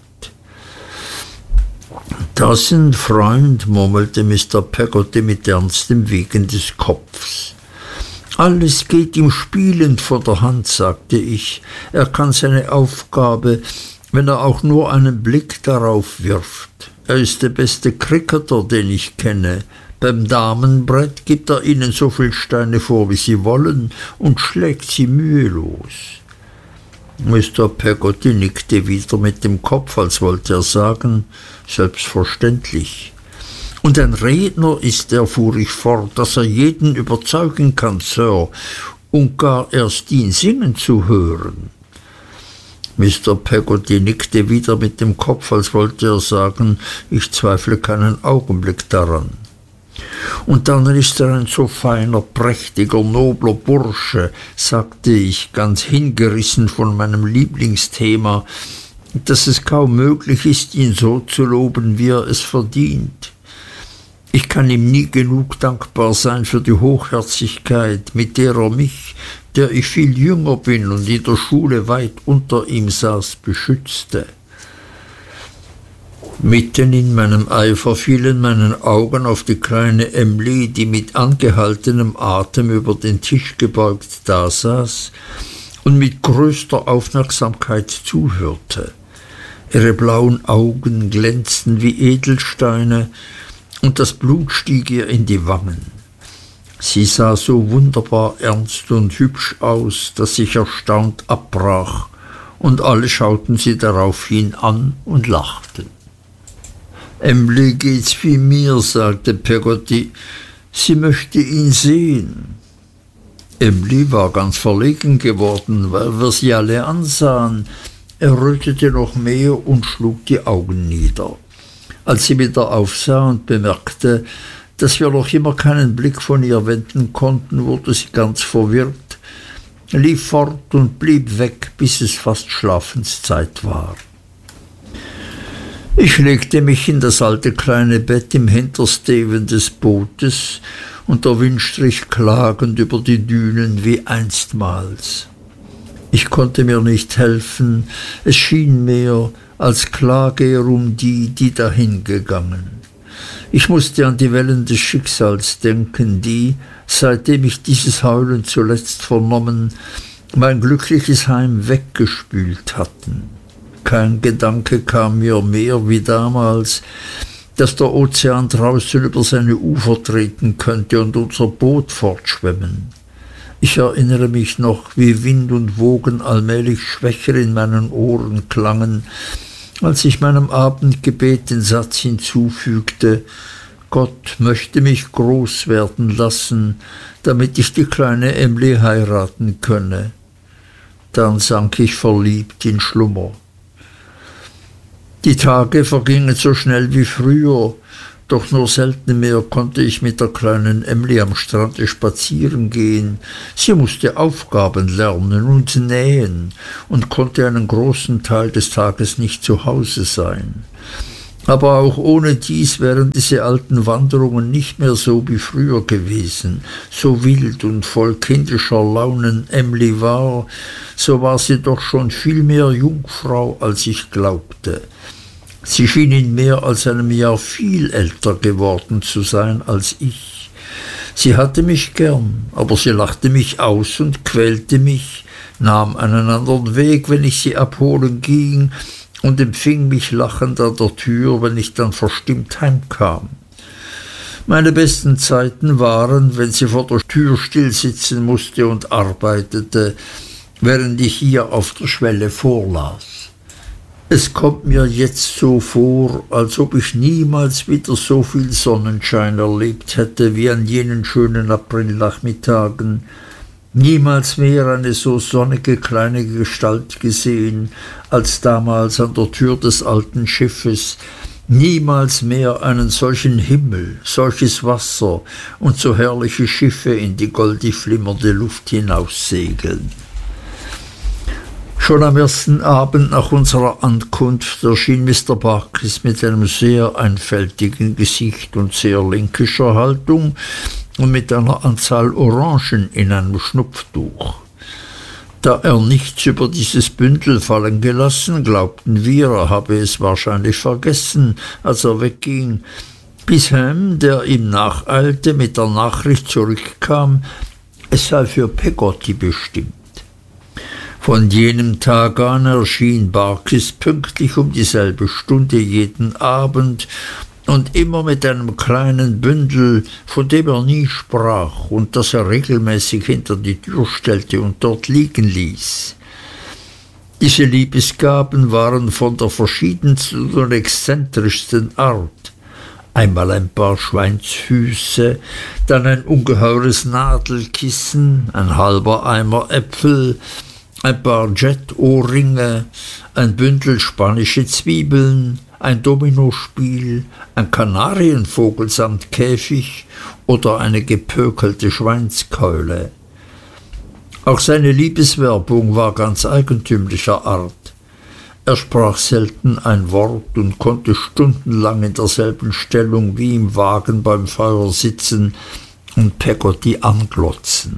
»Das ist ein Freund«, murmelte Mister Peggotty mit ernstem Wiegen des Kopfs. »Alles geht ihm spielend von der Hand«, sagte ich. »Er kann seine Aufgabe, wenn er auch nur einen Blick darauf wirft. Er ist der beste Cricketer, den ich kenne. Beim Damenbrett gibt er ihnen so viel Steine vor, wie sie wollen, und schlägt sie mühelos.« Mister Peggotty nickte wieder mit dem Kopf, als wollte er sagen, »Selbstverständlich.« »Und ein Redner ist er«, fuhr ich fort, »dass er jeden überzeugen kann, Sir, und gar erst ihn singen zu hören.« Mister Peggotty nickte wieder mit dem Kopf, als wollte er sagen, »Ich zweifle keinen Augenblick daran.« »Und dann ist er ein so feiner, prächtiger, nobler Bursche«, sagte ich, ganz hingerissen von meinem Lieblingsthema, »dass es kaum möglich ist, ihn so zu loben, wie er es verdient. Ich kann ihm nie genug dankbar sein für die Hochherzigkeit, mit der er mich, der ich viel jünger bin und in der Schule weit unter ihm saß, beschützte.« Mitten in meinem Eifer fielen meine Augen auf die kleine Emly, die mit angehaltenem Atem über den Tisch gebeugt dasaß und mit größter Aufmerksamkeit zuhörte. Ihre blauen Augen glänzten wie Edelsteine, und das Blut stieg ihr in die Wangen. Sie sah so wunderbar ernst und hübsch aus, dass ich erstaunt abbrach, und alle schauten sie daraufhin an und lachten. »Emly geht's wie mir«, sagte Peggotty, »sie möchte ihn sehen.« Emly war ganz verlegen geworden, weil wir sie alle ansahen. Er rötete noch mehr und schlug die Augen nieder. Als sie wieder aufsah und bemerkte, dass wir noch immer keinen Blick von ihr wenden konnten, wurde sie ganz verwirrt, lief fort und blieb weg, bis es fast Schlafenszeit war. Ich legte mich in das alte kleine Bett im Hintersteven des Bootes, und der Wind strich klagend über die Dünen wie einstmals. Ich konnte mir nicht helfen, es schien mir, als klage er um die, die dahingegangen. Ich musste an die Wellen des Schicksals denken, die, seitdem ich dieses Heulen zuletzt vernommen, mein glückliches Heim weggespült hatten. Kein Gedanke kam mir mehr wie damals, dass der Ozean draußen über seine Ufer treten könnte und unser Boot fortschwemmen. Ich erinnere mich noch, wie Wind und Wogen allmählich schwächer in meinen Ohren klangen, als ich meinem Abendgebet den Satz hinzufügte: Gott möchte mich groß werden lassen, damit ich die kleine Emly heiraten könne. Dann sank ich verliebt in Schlummer. Die Tage vergingen so schnell wie früher, doch nur selten mehr konnte ich mit der kleinen Emly am Strande spazieren gehen. Sie musste Aufgaben lernen und nähen und konnte einen großen Teil des Tages nicht zu Hause sein. Aber auch ohne dies wären diese alten Wanderungen nicht mehr so wie früher gewesen. So wild und voll kindischer Launen Emly war, so war sie doch schon viel mehr Jungfrau, als ich glaubte. Sie schien in mehr als einem Jahr viel älter geworden zu sein als ich. Sie hatte mich gern, aber sie lachte mich aus und quälte mich, nahm einen anderen Weg, wenn ich sie abholen ging, und empfing mich lachend an der Tür, wenn ich dann verstimmt heimkam. Meine besten Zeiten waren, wenn sie vor der Tür stillsitzen musste und arbeitete, während ich ihr auf der Schwelle vorlas. Es kommt mir jetzt so vor, als ob ich niemals wieder so viel Sonnenschein erlebt hätte wie an jenen schönen Aprilnachmittagen, niemals mehr eine so sonnige kleine Gestalt gesehen als damals an der Tür des alten Schiffes, niemals mehr einen solchen Himmel, solches Wasser und so herrliche Schiffe in die goldig flimmernde Luft hinaussegeln. Schon am ersten Abend nach unserer Ankunft erschien Mister Barkis mit einem sehr einfältigen Gesicht und sehr linkischer Haltung und mit einer Anzahl Orangen in einem Schnupftuch. Da er nichts über dieses Bündel fallen gelassen, glaubten wir, er habe es wahrscheinlich vergessen, als er wegging, bis Ham, der ihm nacheilte, mit der Nachricht zurückkam, es sei für Peggotty bestimmt. Von jenem Tag an erschien Barkis pünktlich um dieselbe Stunde jeden Abend und immer mit einem kleinen Bündel, von dem er nie sprach und das er regelmäßig hinter die Tür stellte und dort liegen ließ. Diese Liebesgaben waren von der verschiedensten und exzentrischsten Art. Einmal ein paar Schweinsfüße, dann ein ungeheures Nadelkissen, ein halber Eimer Äpfel, ein paar Jet-Ohrringe, ein Bündel spanische Zwiebeln, ein Dominospiel, ein Kanarienvogel samt Käfig oder eine gepökelte Schweinskeule. Auch seine Liebeswerbung war ganz eigentümlicher Art. Er sprach selten ein Wort und konnte stundenlang in derselben Stellung wie im Wagen beim Feuer sitzen und Peggotty anglotzen.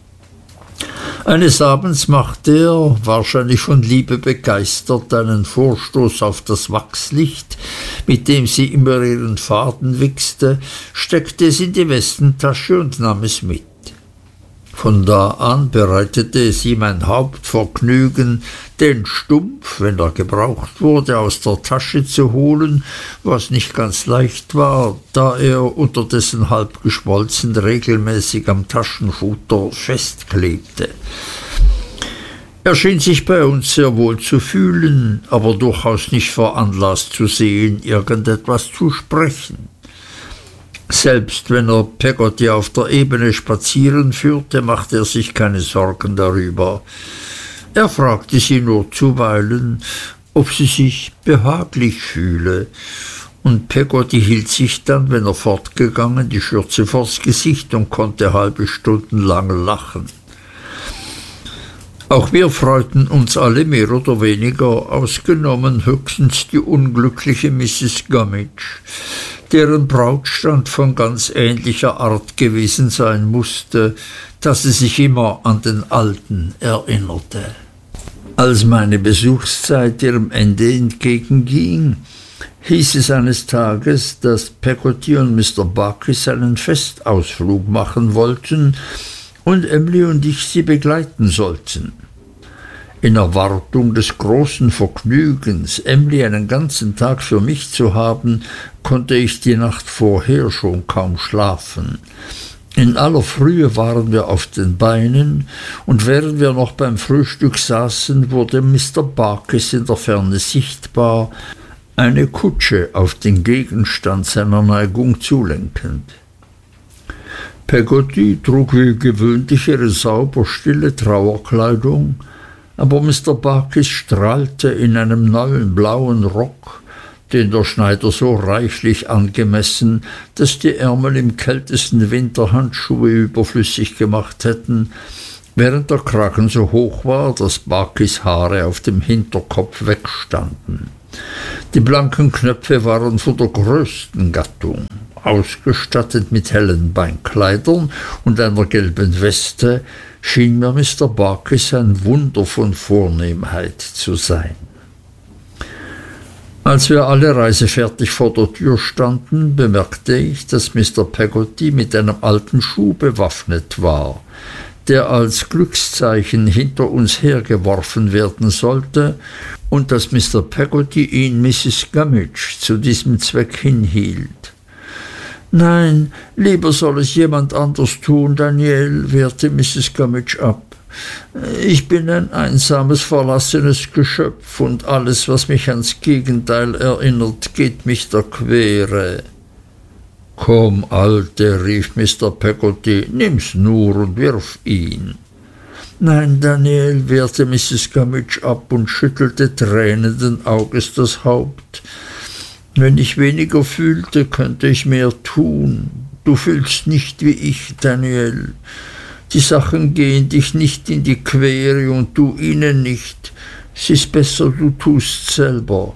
Eines Abends machte er, wahrscheinlich von Liebe begeistert, einen Vorstoß auf das Wachslicht, mit dem sie immer ihren Faden wichste, steckte es in die Westentasche und nahm es mit. Von da an bereitete es ihm ein Hauptvergnügen, den Stumpf, wenn er gebraucht wurde, aus der Tasche zu holen, was nicht ganz leicht war, da er unter dessen halb geschmolzen regelmäßig am Taschenfutter festklebte. Er schien sich bei uns sehr wohl zu fühlen, aber durchaus nicht veranlasst zu sehen, irgendetwas zu sprechen. Selbst wenn er Peggotty auf der Ebene spazieren führte, machte er sich keine Sorgen darüber. Er fragte sie nur zuweilen, ob sie sich behaglich fühle, und Peggotty hielt sich dann, wenn er fortgegangen, die Schürze vors Gesicht und konnte halbe Stunden lang lachen. Auch wir freuten uns alle mehr oder weniger, ausgenommen höchstens die unglückliche Misses Gummidge, deren Brautstand von ganz ähnlicher Art gewesen sein mußte, dass sie sich immer an den Alten erinnerte. Als meine Besuchszeit ihrem Ende entgegenging, hieß es eines Tages, dass Peggotty und Mister Barkis einen Festausflug machen wollten und Emly und ich sie begleiten sollten. In Erwartung des großen Vergnügens, Emly einen ganzen Tag für mich zu haben, konnte ich die Nacht vorher schon kaum schlafen. In aller Frühe waren wir auf den Beinen, und während wir noch beim Frühstück saßen, wurde Mister Barkis in der Ferne sichtbar, eine Kutsche auf den Gegenstand seiner Neigung zulenkend. Peggotty trug wie gewöhnlich ihre sauber stille Trauerkleidung, aber Mister Barkis strahlte in einem neuen blauen Rock, den der Schneider so reichlich angemessen, dass die Ärmel im kältesten Winter Handschuhe überflüssig gemacht hätten, während der Kragen so hoch war, dass Barkis Haare auf dem Hinterkopf wegstanden. Die blanken Knöpfe waren von der größten Gattung. Ausgestattet mit hellen Beinkleidern und einer gelben Weste, schien mir Mister Barkis ein Wunder von Vornehmheit zu sein. Als wir alle reisefertig vor der Tür standen, bemerkte ich, dass Mister Peggotty mit einem alten Schuh bewaffnet war, der als Glückszeichen hinter uns hergeworfen werden sollte, und dass Mister Peggotty ihn Misses Gummidge zu diesem Zweck hinhielt. »Nein, lieber soll es jemand anders tun, Daniel«, wehrte Misses Gummidge ab. »Ich bin ein einsames, verlassenes Geschöpf, und alles, was mich ans Gegenteil erinnert, geht mich der Quere.« »Komm, Alte«, rief Mister Peggotty, »nimm's nur und wirf ihn.« »Nein, Daniel«, wehrte Misses Gummidge ab und schüttelte tränenden Auges das Haupt. »Wenn ich weniger fühlte, könnte ich mehr tun. Du fühlst nicht wie ich, Daniel. Die Sachen gehen dich nicht in die Quere und du ihnen nicht. Es ist besser, du tust selber.«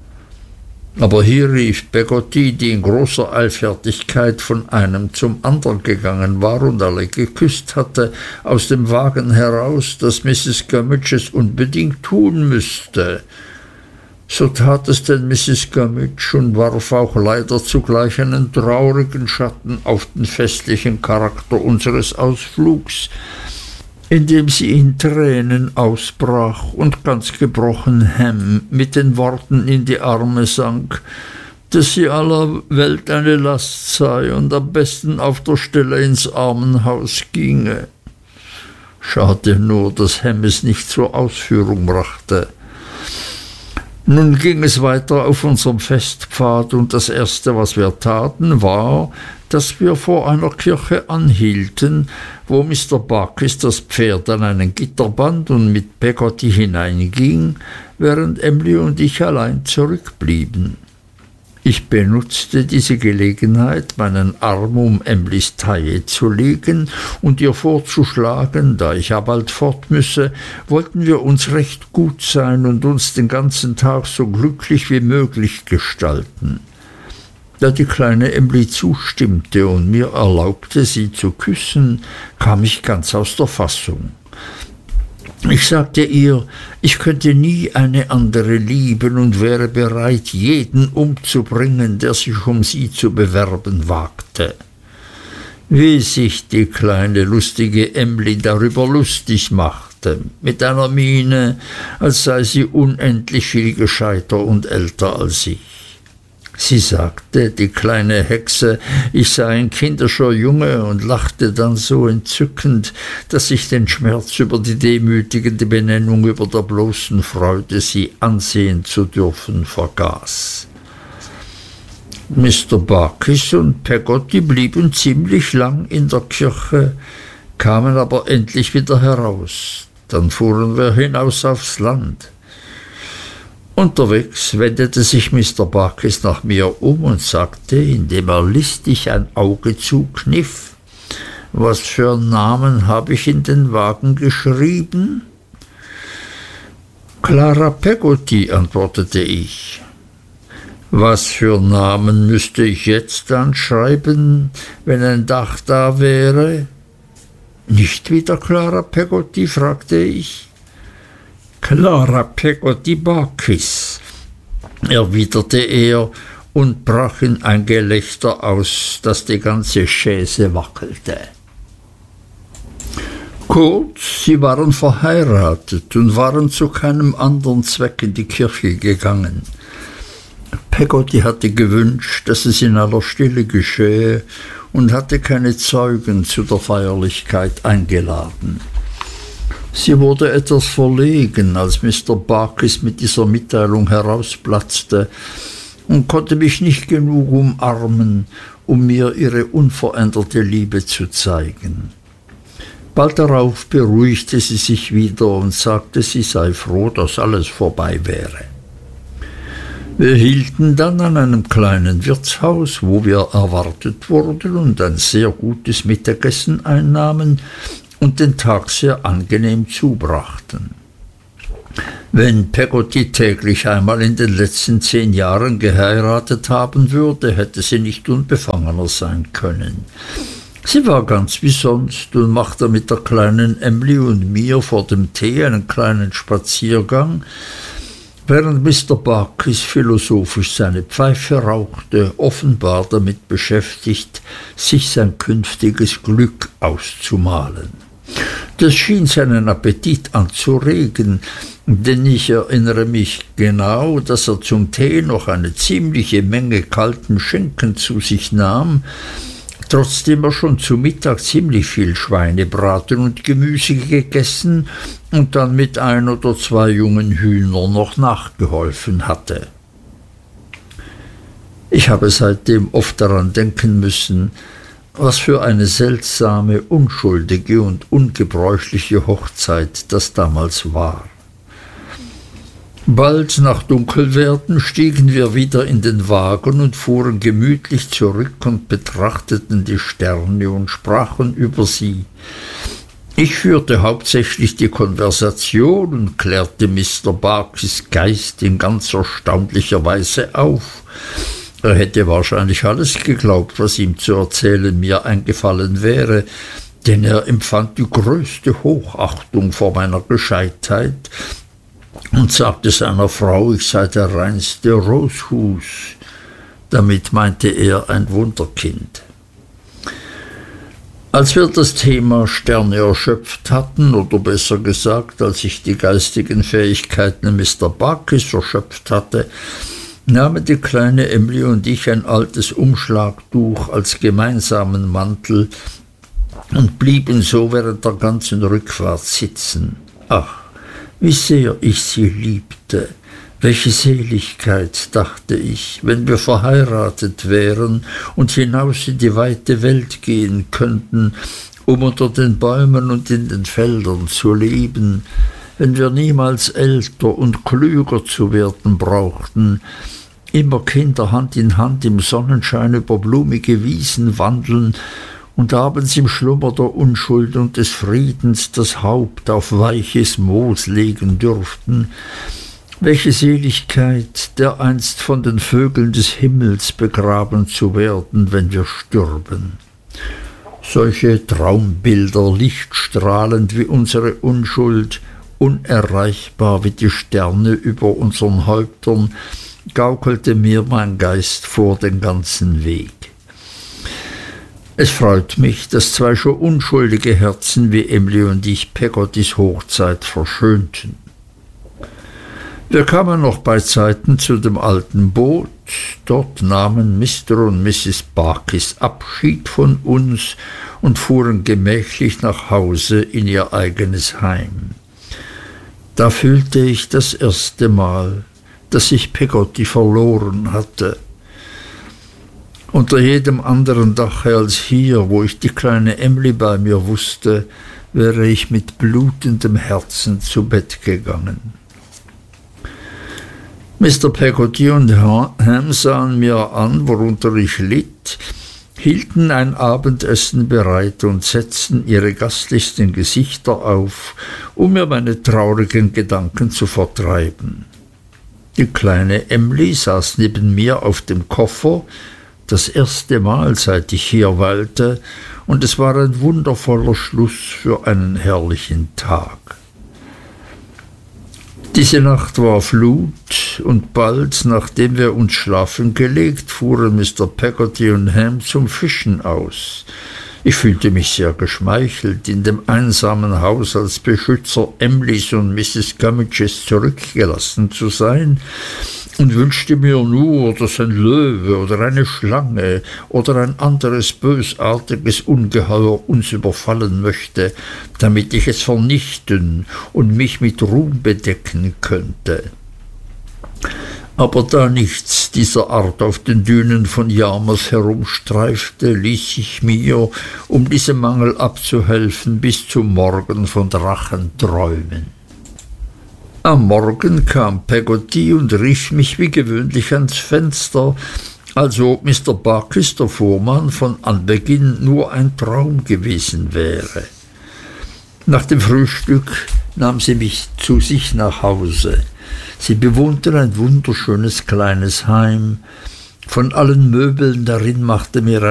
Aber hier rief Peggotty, die in großer Eilfertigkeit von einem zum anderen gegangen war und alle geküsst hatte, aus dem Wagen heraus, dass Misses Gummidge es unbedingt tun müsste. So tat es denn Misses Gummidge und warf auch leider zugleich einen traurigen Schatten auf den festlichen Charakter unseres Ausflugs, indem sie in Tränen ausbrach und ganz gebrochen Ham mit den Worten in die Arme sank, dass sie aller Welt eine Last sei und am besten auf der Stelle ins Armenhaus ginge. Schade nur, dass Ham es nicht zur Ausführung brachte. Nun ging es weiter auf unserem Festpfad, und das Erste, was wir taten, war, dass wir vor einer Kirche anhielten, wo Mister Barkis das Pferd an einen Gitter band und mit Peggotty hineinging, während Emly und ich allein zurückblieben. Ich benutzte diese Gelegenheit, meinen Arm um Emlys Taille zu legen und ihr vorzuschlagen, da ich ja bald fort müsse, wollten wir uns recht gut sein und uns den ganzen Tag so glücklich wie möglich gestalten. Da die kleine Emly zustimmte und mir erlaubte, sie zu küssen, kam ich ganz aus der Fassung. Ich sagte ihr, ich könnte nie eine andere lieben und wäre bereit, jeden umzubringen, der sich um sie zu bewerben wagte. Wie sich die kleine lustige Emly darüber lustig machte, mit einer Miene, als sei sie unendlich viel gescheiter und älter als ich. Sie sagte, die kleine Hexe, ich sei ein kindischer Junge, und lachte dann so entzückend, dass ich den Schmerz über die demütigende Benennung über der bloßen Freude, sie ansehen zu dürfen, vergaß. Mister Barkis und Peggotty blieben ziemlich lang in der Kirche, kamen aber endlich wieder heraus. Dann fuhren wir hinaus aufs Land. Unterwegs wendete sich Mister Barkis nach mir um und sagte, indem er listig ein Auge zukniff, »Was für einen Namen habe ich in den Wagen geschrieben?« »Clara Peggotty«, antwortete ich. »Was für einen Namen müsste ich jetzt anschreiben, wenn ein Dach da wäre?« »Nicht wieder Clara Peggotty?« fragte ich. »Clara Peggotty Barkis«, erwiderte er und brach in ein Gelächter aus, das die ganze Chaise wackelte. Kurz, sie waren verheiratet und waren zu keinem anderen Zweck in die Kirche gegangen. Peggotty hatte gewünscht, dass es in aller Stille geschehe, und hatte keine Zeugen zu der Feierlichkeit eingeladen. Sie wurde etwas verlegen, als Mister Barkis mit dieser Mitteilung herausplatzte, und konnte mich nicht genug umarmen, um mir ihre unveränderte Liebe zu zeigen. Bald darauf beruhigte sie sich wieder und sagte, sie sei froh, dass alles vorbei wäre. Wir hielten dann an einem kleinen Wirtshaus, wo wir erwartet wurden und ein sehr gutes Mittagessen einnahmen und den Tag sehr angenehm zubrachten. Wenn Peggotty täglich einmal in den letzten zehn Jahren geheiratet haben würde, hätte sie nicht unbefangener sein können. Sie war ganz wie sonst und machte mit der kleinen Emly und mir vor dem Tee einen kleinen Spaziergang, während Mister Barkis philosophisch seine Pfeife rauchte, offenbar damit beschäftigt, sich sein künftiges Glück auszumalen. Das schien seinen Appetit anzuregen, denn ich erinnere mich genau, dass er zum Tee noch eine ziemliche Menge kalten Schinken zu sich nahm, trotzdem er schon zu Mittag ziemlich viel Schweinebraten und Gemüse gegessen und dann mit ein oder zwei jungen Hühnern noch nachgeholfen hatte. Ich habe seitdem oft daran denken müssen, was für eine seltsame, unschuldige und ungebräuchliche Hochzeit das damals war. Bald nach Dunkelwerden stiegen wir wieder in den Wagen und fuhren gemütlich zurück und betrachteten die Sterne und sprachen über sie. Ich führte hauptsächlich die Konversation und klärte Mister Barkis Geist in ganz erstaunlicher Weise auf. Er hätte wahrscheinlich alles geglaubt, was ihm zu erzählen mir eingefallen wäre, denn er empfand die größte Hochachtung vor meiner Gescheitheit und sagte seiner Frau, ich sei der reinste Roshus. Damit meinte er ein Wunderkind. Als wir das Thema Sterne erschöpft hatten, oder besser gesagt, als ich die geistigen Fähigkeiten Mister Barkis erschöpft hatte, nahmen die kleine Emly und ich ein altes Umschlagtuch als gemeinsamen Mantel und blieben so während der ganzen Rückfahrt sitzen. Ach, wie sehr ich sie liebte! Welche Seligkeit, dachte ich, wenn wir verheiratet wären und hinaus in die weite Welt gehen könnten, um unter den Bäumen und in den Feldern zu leben, wenn wir niemals älter und klüger zu werden brauchten, immer Kinder Hand in Hand im Sonnenschein über blumige Wiesen wandeln und abends im Schlummer der Unschuld und des Friedens das Haupt auf weiches Moos legen dürften. Welche Seligkeit, dereinst von den Vögeln des Himmels begraben zu werden, wenn wir stürben. Solche Traumbilder, lichtstrahlend wie unsere Unschuld, unerreichbar wie die Sterne über unseren Häuptern, gaukelte mir mein Geist vor den ganzen Weg. Es freut mich, dass zwei so unschuldige Herzen wie Emly und ich Peggottys Hochzeit verschönten. Wir kamen noch beizeiten zu dem alten Boot, dort nahmen Mister und Misses Barkis Abschied von uns und fuhren gemächlich nach Hause in ihr eigenes Heim. Da fühlte ich das erste Mal, dass ich Peggotty verloren hatte. Unter jedem anderen Dache als hier, wo ich die kleine Emly bei mir wusste, wäre ich mit blutendem Herzen zu Bett gegangen. Mister Peggotty und Ham sahen mir an, worunter ich litt, hielten ein Abendessen bereit und setzten ihre gastlichsten Gesichter auf, um mir meine traurigen Gedanken zu vertreiben. Die kleine Emly saß neben mir auf dem Koffer, das erste Mal, seit ich hier weilte, und es war ein wundervoller Schluss für einen herrlichen Tag. Diese Nacht war Flut, und bald, nachdem wir uns schlafen gelegt, fuhren Mister Peggotty und Ham zum Fischen aus. Ich fühlte mich sehr geschmeichelt, in dem einsamen Haus als Beschützer Emlys und Misses Gummidges zurückgelassen zu sein, und wünschte mir nur, dass ein Löwe oder eine Schlange oder ein anderes bösartiges Ungeheuer uns überfallen möchte, damit ich es vernichten und mich mit Ruhm bedecken könnte. Aber da nichts dieser Art auf den Dünen von Yarmouth herumstreifte, ließ ich mir, um diesem Mangel abzuhelfen, bis zum Morgen von Drachen träumen. Am Morgen kam Peggotty und rief mich wie gewöhnlich ans Fenster, als ob Mister Barkis, der Fuhrmann, von Anbeginn nur ein Traum gewesen wäre. Nach dem Frühstück nahm sie mich zu sich nach Hause. Sie bewohnten ein wunderschönes kleines Heim. Von allen Möbeln darin machte mir